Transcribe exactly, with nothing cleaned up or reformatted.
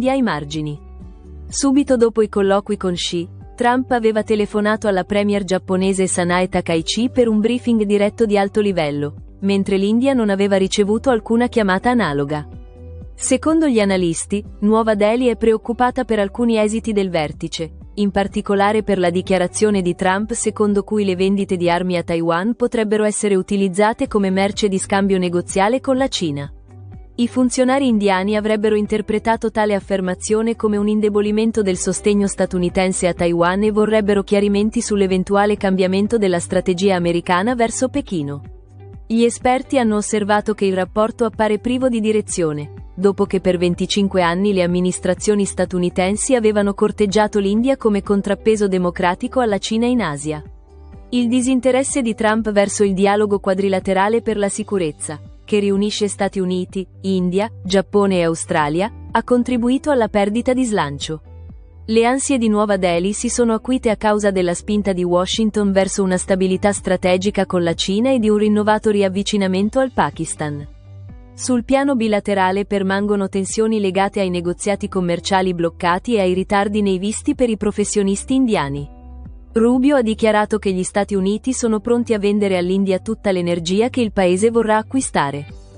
l'India ai margini. Subito dopo i colloqui con Xi, Trump aveva telefonato alla premier giapponese Sanae Takaichi per un briefing diretto di alto livello, mentre l'India non aveva ricevuto alcuna chiamata analoga. Secondo gli analisti, Nuova Delhi è preoccupata per alcuni esiti del vertice, in particolare per la dichiarazione di Trump secondo cui le vendite di armi a Taiwan potrebbero essere utilizzate come merce di scambio negoziale con la Cina. I funzionari indiani avrebbero interpretato tale affermazione come un indebolimento del sostegno statunitense a Taiwan e vorrebbero chiarimenti sull'eventuale cambiamento della strategia americana verso Pechino. Gli esperti hanno osservato che il rapporto appare privo di direzione, dopo che per venticinque anni le amministrazioni statunitensi avevano corteggiato l'India come contrappeso democratico alla Cina in Asia. Il disinteresse di Trump verso il dialogo quadrilaterale per la sicurezza, che riunisce Stati Uniti, India, Giappone e Australia, ha contribuito alla perdita di slancio. Le ansie di Nuova Delhi si sono acuite a causa della spinta di Washington verso una stabilità strategica con la Cina e di un rinnovato riavvicinamento al Pakistan. Sul piano bilaterale permangono tensioni legate ai negoziati commerciali bloccati e ai ritardi nei visti per i professionisti indiani. Rubio ha dichiarato che gli Stati Uniti sono pronti a vendere all'India tutta l'energia che il paese vorrà acquistare.